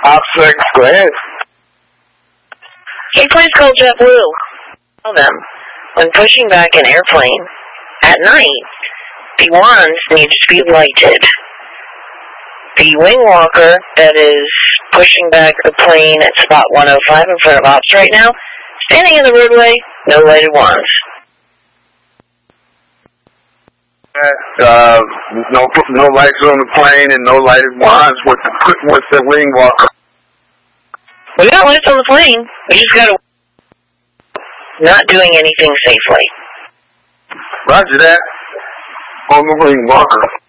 OPSEC, go ahead. Hey, please call JetBlue. Tell them, when pushing back an airplane at night, the wands need to be lighted. The wing walker that is pushing back the plane at spot 105 in front of ops right now, standing in the roadway, no lighted wands. No lights on the plane and no lighted wands with the wing walker. We got lights on the plane. We just got to not doing anything safely. Roger that. On the wing walker.